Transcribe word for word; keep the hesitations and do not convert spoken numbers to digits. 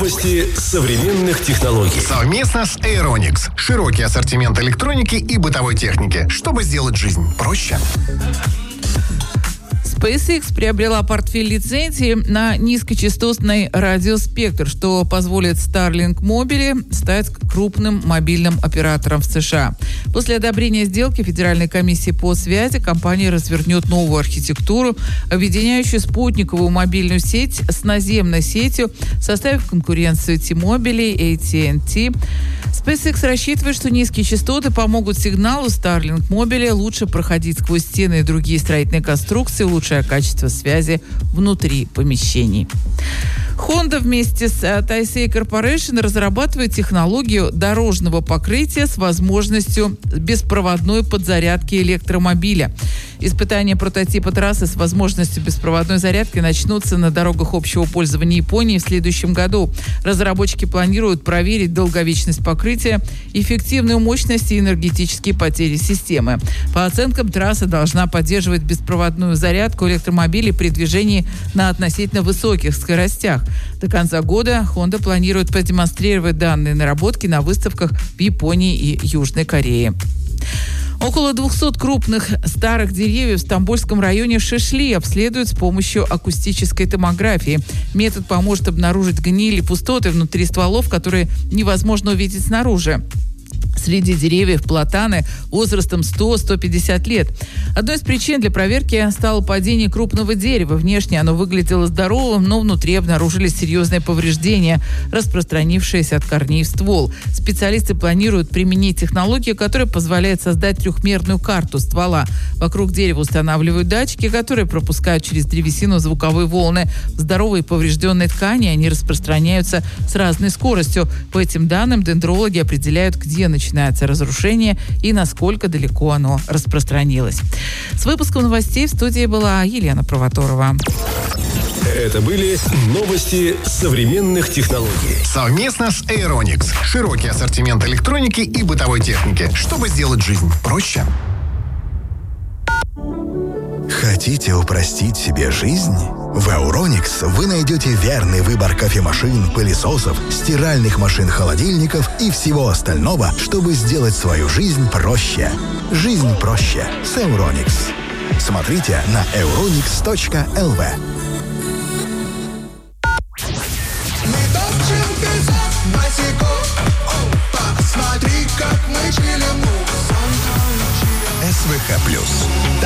Новости современных технологий. Совместно с Aeronix. Широкий ассортимент электроники и бытовой техники, чтобы сделать жизнь проще. SpaceX приобрела портфель лицензий на низкочастотный радиоспектр, что позволит Starlink Mobile стать крупным мобильным оператором в США. После одобрения сделки Федеральной комиссии по связи компания развернет новую архитектуру, объединяющую спутниковую мобильную сеть с наземной сетью, составив конкуренцию T-Mobile и эй ти энд ти. SpaceX рассчитывает, что низкие частоты помогут сигналу Starlink Mobile лучше проходить сквозь стены и другие строительные конструкции, улучшая качество связи внутри помещений. Honda вместе с Taisei Corporation разрабатывает технологию дорожного покрытия с возможностью беспроводной подзарядки электромобиля. Испытания прототипа трассы с возможностью беспроводной зарядки начнутся на дорогах общего пользования Японии в следующем году. Разработчики планируют проверить долговечность покрытия, эффективную мощность и энергетические потери системы. По оценкам, трасса должна поддерживать беспроводную зарядку электромобилей при движении на относительно высоких скоростях. До конца года Honda планирует продемонстрировать данные наработки на выставках в Японии и Южной Корее. Около двухсот крупных старых деревьев в Стамбульском районе Шишли обследуют с помощью акустической томографии. Метод поможет обнаружить гниль и пустоты внутри стволов, которые невозможно увидеть снаружи. Среди деревьев платаны возрастом сто - сто пятьдесят лет. Одной из причин для проверки стало падение крупного дерева. Внешне оно выглядело здоровым, но внутри обнаружились серьезные повреждения, распространившиеся от корней в ствол. Специалисты планируют применить технологию, которая позволяет создать трехмерную карту ствола. Вокруг дерева устанавливают датчики, которые пропускают через древесину звуковые волны. В здоровой и поврежденной ткани они распространяются с разной скоростью. По этим данным дендрологи определяют, где начинается начинается разрушение и насколько далеко оно распространилось. С выпуском новостей в студии была Елена Провоторова. Это были новости современных технологий. Совместно с Aeronix. Широкий ассортимент электроники и бытовой техники, чтобы сделать жизнь проще. Хотите упростить себе жизнь? В Aeronix вы найдете верный выбор кофемашин, пылесосов, стиральных машин, холодильников и всего остального, чтобы сделать свою жизнь проще. Жизнь проще с Aeronix. Смотрите на euronics точка эл ви. эс вэ ха плюс.